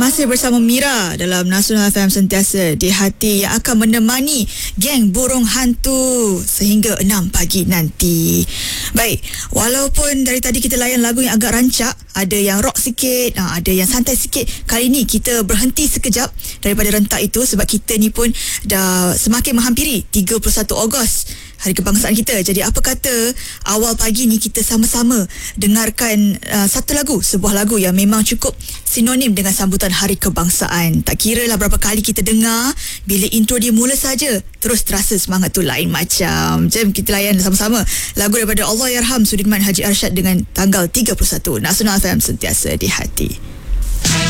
Masih bersama Mira dalam Nasional FM Sentiasa di Hati yang akan menemani geng burung hantu sehingga 6 pagi nanti. Baik, walaupun dari tadi kita layan lagu yang agak rancak, ada yang rock sikit, ada yang santai sikit. Kali ni kita berhenti sekejap daripada rentak itu sebab kita ni pun dah semakin menghampiri 31 Ogos, Hari Kebangsaan kita. Jadi apa kata awal pagi ni kita sama-sama dengarkan satu lagu, sebuah lagu yang memang cukup sinonim dengan sambutan Hari Kebangsaan. Tak kira lah berapa kali kita dengar, bila intro dia mula saja terus terasa semangat tu lain macam. Jom kita layan sama-sama lagu daripada Allahyarham Sudirman Haji Arsyad dengan tanggal 31. Nasional FM Sentiasa di Hati.